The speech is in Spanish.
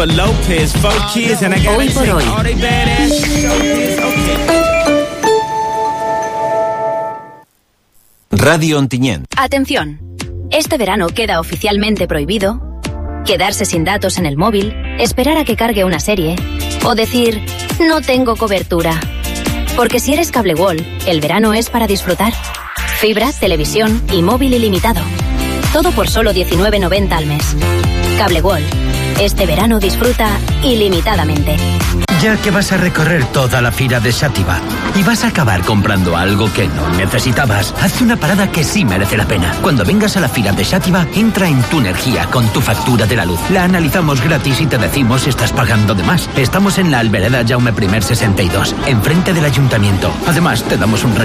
Hoy por hoy. Radio Ontinyent. Atención. Este verano queda oficialmente prohibido quedarse sin datos en el móvil, esperar a que cargue una serie o decir no tengo cobertura. Porque si eres Cable World, el verano es para disfrutar. Fibra, televisión y móvil ilimitado. Todo por solo 19,90 al mes. Cable World. Este verano disfruta ilimitadamente. Ya que vas a recorrer toda la fira de Xàtiva y vas a acabar comprando algo que no necesitabas, haz una parada que sí merece la pena. Cuando vengas a la fira de Xàtiva, entra en Tu Energía con tu factura de la luz. La analizamos gratis y te decimos si estás pagando de más. Estamos en la Albereda Jaume I 62, enfrente del ayuntamiento. Además, te damos un